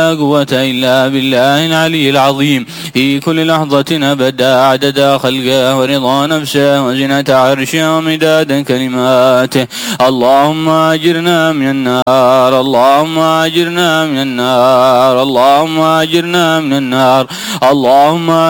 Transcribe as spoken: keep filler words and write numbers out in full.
قوة إلا بالله العلي العظيم في كل لحظة أبدا عدد خلقه ورضا نفسه وزنة عرشه ومداد كلماته. اللهم أجرنا من النار، اللهم أجرنا من النار، اللهم أجرنا من النار، اللهم